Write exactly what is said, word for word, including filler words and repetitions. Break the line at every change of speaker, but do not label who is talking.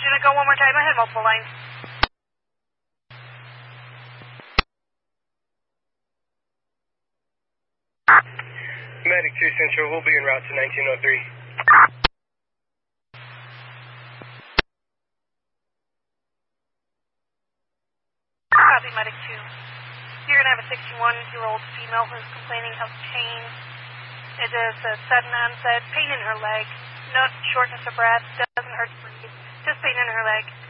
unit, go one more time. I had multiple lines.
Medic two Central, we'll be en route to nineteen oh three.
Copy, Medic two. You're going to have a sixty-one-year-old female who's complaining of pain. It is a sudden onset, pain in her leg, no shortness of breath, doesn't hurt to breathe, just pain in her leg.